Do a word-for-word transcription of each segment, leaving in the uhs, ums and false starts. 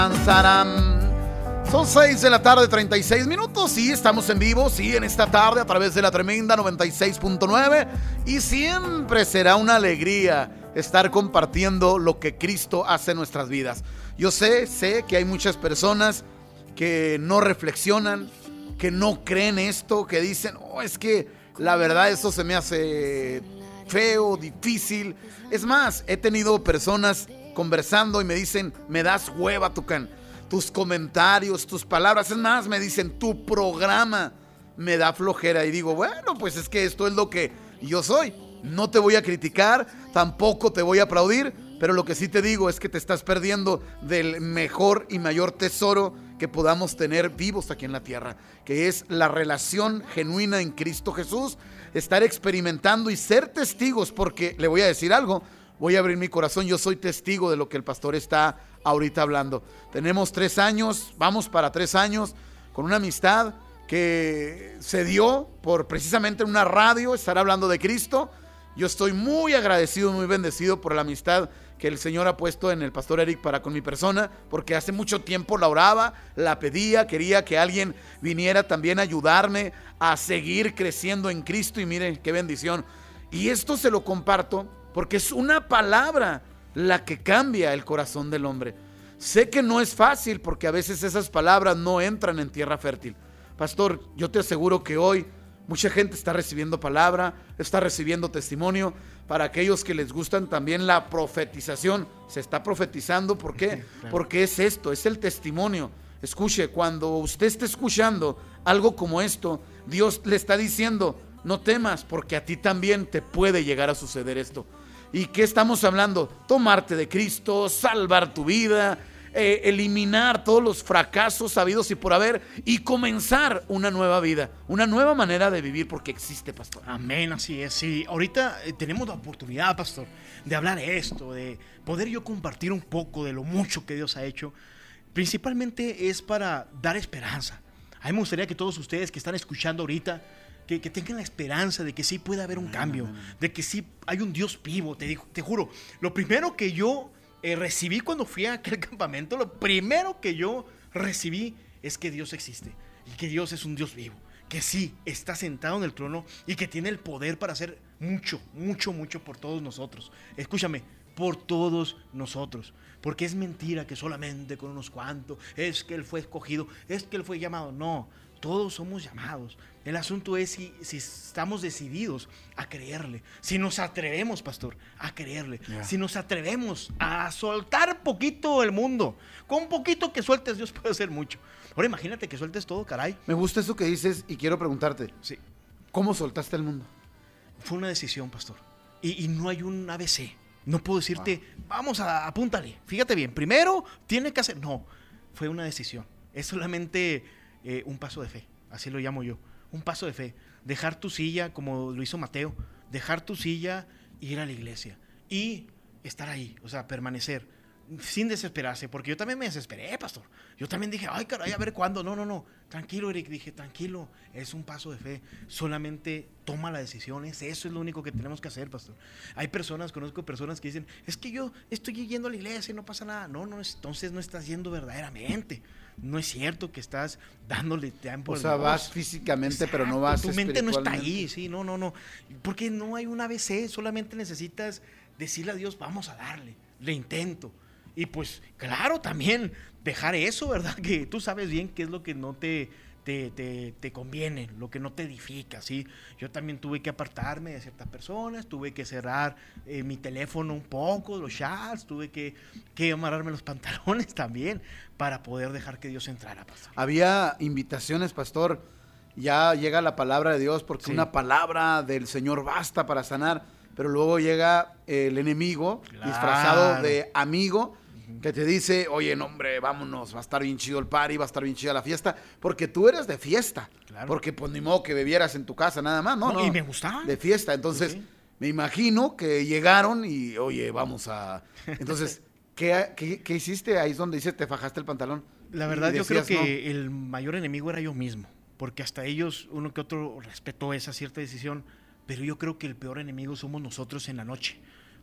Son seis de la tarde, treinta y seis minutos. Sí, estamos en vivo, sí, en esta tarde a través de la tremenda noventa y seis punto nueve. Y siempre será una alegría estar compartiendo lo que Cristo hace en nuestras vidas. Yo sé, sé que hay muchas personas que no reflexionan, que no creen esto, que dicen, oh, es que la verdad eso se me hace feo, difícil. Es más, he tenido personas conversando y me dicen, me das hueva, Tucán. Tus comentarios, tus palabras, es más, me dicen, tu programa me da flojera. Y digo, bueno, pues es que esto es lo que yo soy. No te voy a criticar, tampoco te voy a aplaudir, pero lo que sí te digo es que te estás perdiendo del mejor y mayor tesoro que podamos tener vivos aquí en la tierra, que es la relación genuina en Cristo Jesús, estar experimentando y ser testigos, porque le voy a decir algo, voy a abrir mi corazón, yo soy testigo de lo que el pastor está ahorita hablando. Tenemos tres años, vamos para tres años, con una amistad que se dio por precisamente una radio, estar hablando de Cristo. Yo estoy muy agradecido, muy bendecido por la amistad que el Señor ha puesto en el pastor Eric para con mi persona, porque hace mucho tiempo la oraba, la pedía, quería que alguien viniera también a ayudarme a seguir creciendo en Cristo, y mire qué bendición. Y esto se lo comparto porque es una palabra la que cambia el corazón del hombre. Sé que no es fácil porque a veces esas palabras no entran en tierra fértil. Pastor, yo te aseguro que hoy mucha gente está recibiendo palabra, está recibiendo testimonio. Para aquellos que les gustan también la profetización, se está profetizando. ¿Por qué? Sí, claro. Porque es esto, es el testimonio. Escuche, cuando usted esté escuchando algo como esto, Dios le está diciendo, no temas, porque a ti también te puede llegar a suceder esto. ¿Y qué estamos hablando? Tomarte de Cristo, salvar tu vida, eh, eliminar todos los fracasos sabidos y por haber, y comenzar una nueva vida, una nueva manera de vivir, porque existe, pastor. Amén, así es. Sí, ahorita eh, tenemos la oportunidad, pastor, de hablar esto, de poder yo compartir un poco de lo mucho que Dios ha hecho. Principalmente es para dar esperanza. A mí me gustaría que todos ustedes que están escuchando ahorita, Que, que tengan la esperanza de que sí puede haber un cambio, de que sí hay un Dios vivo. Te digo, te juro, lo primero que yo eh, recibí cuando fui a aquel campamento, lo primero que yo recibí es que Dios existe y que Dios es un Dios vivo, que sí está sentado en el trono y que tiene el poder para hacer mucho, mucho, mucho por todos nosotros. Escúchame, por todos nosotros, porque es mentira que solamente con unos cuantos, es que Él fue escogido, es que Él fue llamado. No, todos somos llamados. El asunto es si, si estamos decididos a creerle, si nos atrevemos, pastor, a creerle, yeah. si nos atrevemos a soltar poquito el mundo. Con poquito que sueltes, Dios puede hacer mucho. Ahora imagínate que sueltes todo, caray. Me gusta eso que dices y quiero preguntarte, sí. ¿cómo soltaste el mundo? Fue una decisión, pastor, y, y no hay un A B C. No puedo decirte, wow. vamos a apúntale, fíjate bien, primero tiene que hacer. No, fue una decisión, es solamente eh, un paso de fe, así lo llamo yo. Un paso de fe, dejar tu silla como lo hizo Mateo, dejar tu silla, ir a la iglesia y estar ahí, o sea, permanecer sin desesperarse, porque yo también me desesperé, pastor. Yo también dije, ay, caray, a ver cuándo. No, no, no, tranquilo, Eric, dije, tranquilo, es un paso de fe, solamente toma las decisiones, eso es lo único que tenemos que hacer, pastor. Hay personas, conozco personas que dicen, es que yo estoy yendo a la iglesia y no pasa nada. No, no, entonces no estás yendo verdaderamente. No es cierto que estás dándole tiempo. O sea, vas físicamente, exacto, pero no vas espiritualmente. Tu mente no está ahí, sí, no, no, no. Porque no hay un A B C, solamente necesitas decirle a Dios, vamos a darle, le intento. Y pues, claro, también dejar eso, ¿verdad? Que tú sabes bien qué es lo que no te, te, te, te conviene, lo que no te edifica, ¿sí? Yo también tuve que apartarme de ciertas personas, tuve que cerrar eh, mi teléfono un poco, los chats, tuve que, que amarrarme los pantalones también para poder dejar que Dios entrara, pastor. Había invitaciones, pastor, ya llega la palabra de Dios, porque sí. una palabra del Señor basta para sanar, pero luego llega el enemigo, claro. disfrazado de amigo, que te dice, oye, no, hombre, vámonos, va a estar bien chido el party, va a estar bien chida la fiesta, porque tú eres de fiesta, claro. porque pues ni modo que bebieras en tu casa nada más, no, no, y me gustaba. De fiesta, entonces sí. me imagino que llegaron y, oye, vamos a, entonces, ¿qué, qué, qué hiciste? Ahí es donde dice, te fajaste el pantalón. La verdad, decías, yo creo que no. el mayor enemigo era yo mismo, porque hasta ellos, uno que otro respetó esa cierta decisión, pero yo creo que el peor enemigo somos nosotros en la noche,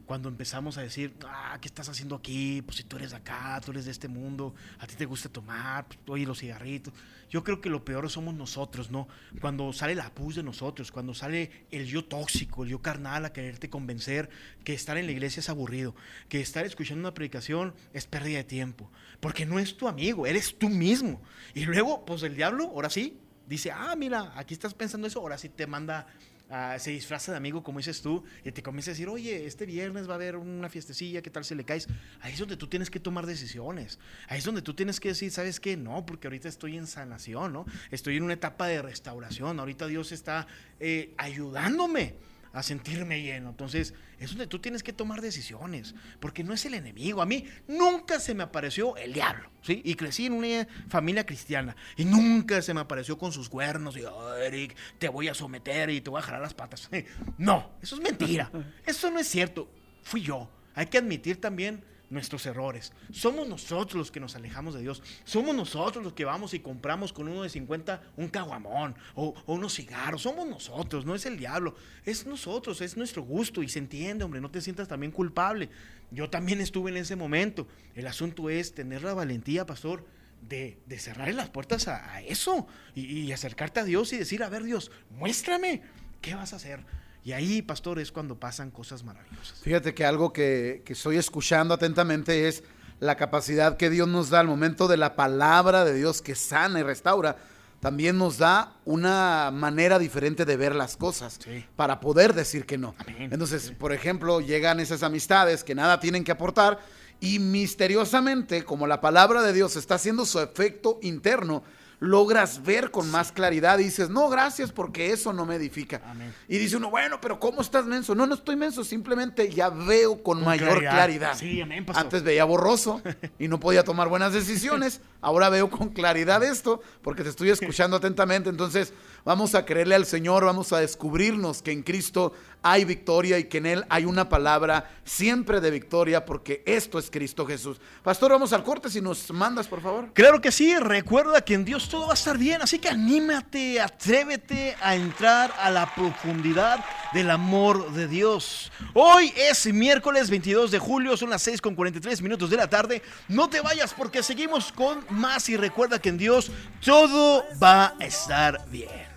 cuando empezamos a decir, ah, ¿qué estás haciendo aquí? Pues si tú eres de acá, tú eres de este mundo, a ti te gusta tomar, pues, oye, los cigarritos. Yo creo que lo peor somos nosotros, ¿no? Cuando sale la pus de nosotros, cuando sale el yo tóxico, el yo carnal a quererte convencer que estar en la iglesia es aburrido, que estar escuchando una predicación es pérdida de tiempo, porque no es tu amigo, eres tú mismo. Y luego, pues el diablo, ahora sí, dice, ah, mira, aquí estás pensando eso, ahora sí te manda... Uh, se disfraza de amigo, como dices tú, y te comienza a decir, oye, este viernes va a haber una fiestecilla, ¿qué tal si le caes? Ahí es donde tú tienes que tomar decisiones, ahí es donde tú tienes que decir, ¿sabes qué? No, porque ahorita estoy en sanación, ¿no? Estoy en una etapa de restauración, ahorita Dios está eh, ayudándome a sentirme lleno. Entonces es donde tú tienes que tomar decisiones, porque no es el enemigo. A mí nunca se me apareció el diablo, ¿sí? Y crecí en una familia cristiana y nunca se me apareció con sus cuernos y, oh, Eric, te voy a someter y te voy a jalar las patas. No, eso es mentira, eso no es cierto. Fui yo. Hay que admitir también nuestros errores. Somos nosotros los que nos alejamos de Dios. Somos nosotros los que vamos y compramos con uno de cincuenta un caguamón o, o unos cigarros. Somos nosotros, no es el diablo. Es nosotros, es nuestro gusto. Y se entiende, hombre, no te sientas también culpable. Yo también estuve en ese momento. El asunto es tener la valentía, pastor, de, de cerrar las puertas a, a eso y, y acercarte a Dios y decir, a ver, Dios, muéstrame, ¿qué vas a hacer? Y ahí, pastor, es cuando pasan cosas maravillosas. Fíjate que algo que, que estoy escuchando atentamente es la capacidad que Dios nos da al momento de la palabra de Dios que sana y restaura. También nos da una manera diferente de ver las cosas, sí, para poder decir que no. Amén. Entonces, sí, por ejemplo, llegan esas amistades que nada tienen que aportar y misteriosamente, como la palabra de Dios está haciendo su efecto interno, logras ver con más claridad y dices, no, gracias, porque eso no me edifica. Amén. Y dice uno, bueno, pero ¿cómo estás menso? No, no estoy menso, simplemente ya veo con, con mayor claridad. claridad. Sí, amén, pastor. Antes veía borroso y no podía tomar buenas decisiones. Ahora veo con claridad esto, porque te estoy escuchando atentamente. Entonces, vamos a creerle al Señor, vamos a descubrirnos que en Cristo hay victoria y que en Él hay una palabra siempre de victoria, porque esto es Cristo Jesús. Pastor, vamos al corte, si nos mandas, por favor. Claro que sí, recuerda que en Dios todo va a estar bien, así que anímate, atrévete a entrar a la profundidad del amor de Dios. Hoy es miércoles veintidós de julio, son las seis con cuarenta y tres minutos de la tarde. No te vayas porque seguimos con más y recuerda que en Dios todo va a estar bien.